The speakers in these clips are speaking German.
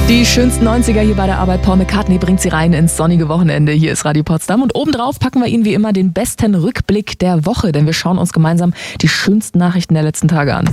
Die schönsten 90er hier bei der Arbeit. Paul McCartney bringt sie rein ins sonnige Wochenende. Hier ist Radio Potsdam. Und obendrauf packen wir Ihnen wie immer den besten Rückblick der Woche. Denn wir schauen uns gemeinsam die schönsten Nachrichten der letzten Tage an.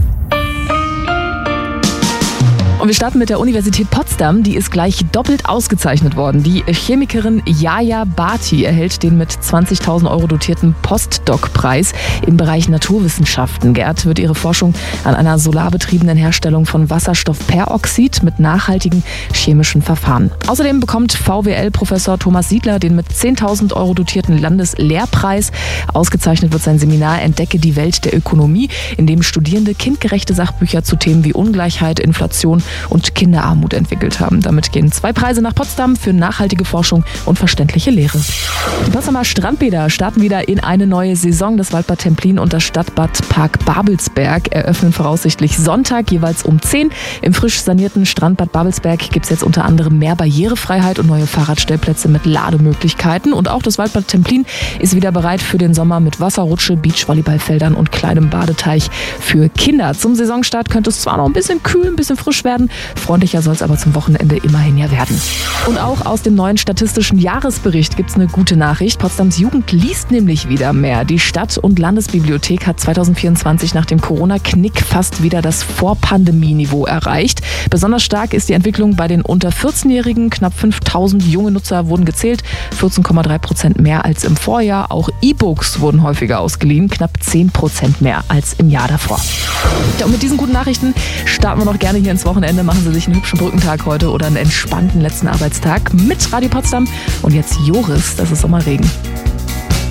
Und wir starten mit der Universität Potsdam. Die ist gleich doppelt ausgezeichnet worden. Die Chemikerin Yaya Bhatti erhält den mit 20.000 € dotierten Postdoc-Preis im Bereich Naturwissenschaften. Geehrt wird ihre Forschung an einer solarbetriebenen Herstellung von Wasserstoffperoxid mit nachhaltigen chemischen Verfahren. Außerdem bekommt VWL-Professor Thomas Siedler den mit 10.000 € dotierten Landeslehrpreis. Ausgezeichnet wird sein Seminar Entdecke die Welt der Ökonomie, in dem Studierende kindgerechte Sachbücher zu Themen wie Ungleichheit, Inflation und Kinderarmut entwickelt haben. Damit gehen 2 Preise nach Potsdam für nachhaltige Forschung und verständliche Lehre. Die Potsdamer Strandbäder starten wieder in eine neue Saison. Das Waldbad Templin und das Stadtbad Park Babelsberg eröffnen voraussichtlich Sonntag jeweils um 10. Im frisch sanierten Strandbad Babelsberg gibt es jetzt unter anderem mehr Barrierefreiheit und neue Fahrradstellplätze mit Lademöglichkeiten. Und auch das Waldbad Templin ist wieder bereit für den Sommer mit Wasserrutsche, Beachvolleyballfeldern und kleinem Badeteich für Kinder. Zum Saisonstart könnte es zwar noch ein bisschen kühl, ein bisschen frisch werden. Freundlicher soll es aber zum Wochenende immerhin ja werden. Und auch aus dem neuen statistischen Jahresbericht gibt es eine gute Nachricht. Potsdams Jugend liest nämlich wieder mehr. Die Stadt- und Landesbibliothek hat 2024 nach dem Corona-Knick fast wieder das Vor-Pandemie-Niveau erreicht. Besonders stark ist die Entwicklung bei den unter 14-Jährigen. Knapp 5.000 junge Nutzer wurden gezählt, 14,3% mehr als im Vorjahr. Auch E-Books wurden häufiger ausgeliehen, knapp 10% mehr als im Jahr davor. Ja, und mit diesen guten Nachrichten starten wir noch gerne hier ins Wochenende. Machen Sie sich einen hübschen Brückentag heute oder einen entspannten letzten Arbeitstag mit Radio Potsdam. Und jetzt Joris, das ist Sommerregen.